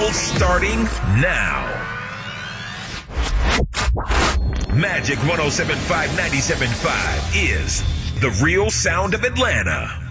battle starting now. Magic 107.5 97.5 is the real sound of Atlanta.